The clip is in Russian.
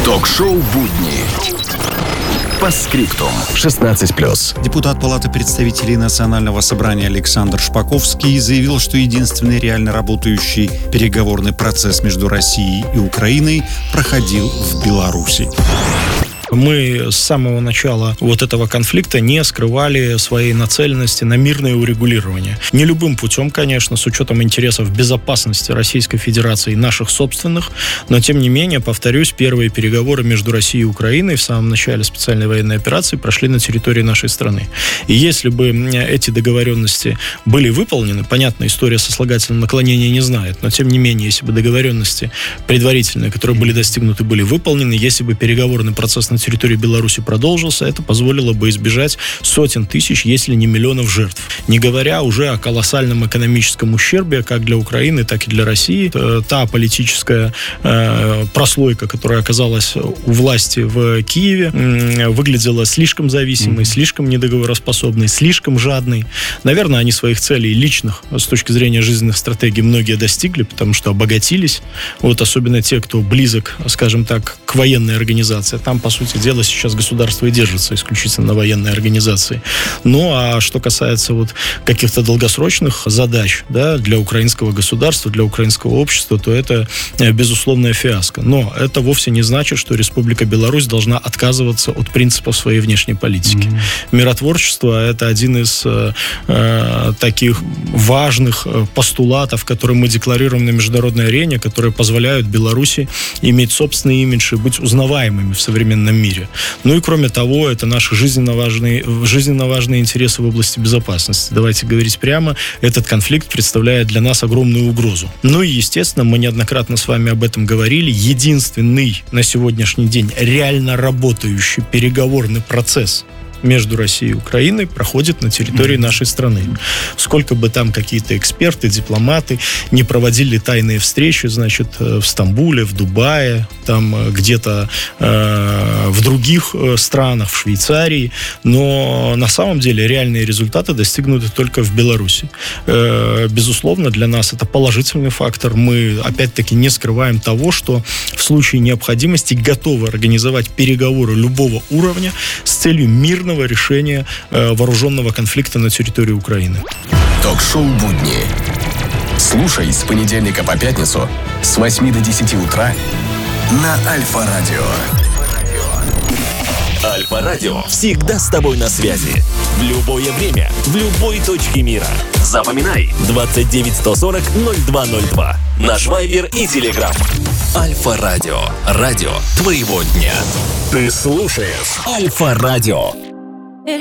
Ток-шоу «Будни». По скриптум. 16+. Депутат Палаты представителей Национального собрания Александр Шпаковский заявил, что единственный реально работающий переговорный процесс между Россией и Украиной проходил в Беларуси. Мы с самого начала вот этого конфликта не скрывали своей нацеленности на мирное урегулирование. Не любым путем, конечно, с учетом интересов безопасности Российской Федерации и наших собственных, но тем не менее, повторюсь, первые переговоры между Россией и Украиной в самом начале специальной военной операции прошли на территории нашей страны. И если бы эти договоренности были выполнены, понятно, история сослагательного наклонения не знает, но тем не менее, если бы договоренности предварительные, которые были достигнуты, были выполнены, если бы переговорный процесс на территории Беларуси продолжился, это позволило бы избежать сотен тысяч, если не миллионов жертв. Не говоря уже о колоссальном экономическом ущербе как для Украины, так и для России. Та политическая прослойка, которая оказалась у власти в Киеве, выглядела слишком зависимой, слишком недоговороспособной, слишком жадной. Наверное, они своих целей личных с точки зрения жизненных стратегий многие достигли, потому что обогатились. Вот особенно те, кто близок, скажем так, к военной организации. Там, по сути дела, сейчас государство и держится исключительно на военной организации. Ну, а что касается вот каких-то долгосрочных задач, да, для украинского государства, для украинского общества, то это безусловная фиаско. Но это вовсе не значит, что Республика Беларусь должна отказываться от принципов своей внешней политики. Миротворчество — это один из таких важных постулатов, которые мы декларируем на международной арене, которые позволяют Беларуси иметь собственный имидж и быть узнаваемыми в современном мире. Ну и кроме того, это наши жизненно важные интересы в области безопасности. Давайте говорить прямо, этот конфликт представляет для нас огромную угрозу. Ну и, естественно, мы неоднократно с вами об этом говорили, единственный на сегодняшний день реально работающий переговорный процесс между Россией и Украиной проходит на территории нашей страны. Сколько бы там какие-то эксперты, дипломаты не проводили тайные встречи, значит, в Стамбуле, в Дубае, там где-то в других странах, в Швейцарии, но на самом деле реальные результаты достигнуты только в Беларуси. Безусловно, для нас это положительный фактор. Мы, опять-таки, не скрываем того, что в случае необходимости готовы организовать переговоры любого уровня с целью мирного решения вооруженного конфликта на территории Украины. Ток-шоу «Будни». Слушай с понедельника по пятницу с 8 до 10 утра на Альфа-радио. Альфа-радио всегда с тобой на связи. В любое время, в любой точке мира. Запоминай: 29 140 0202. Наш Вайбер и Телеграм. Альфа-радио. Радио твоего дня. Ты слушаешь Альфа-радио.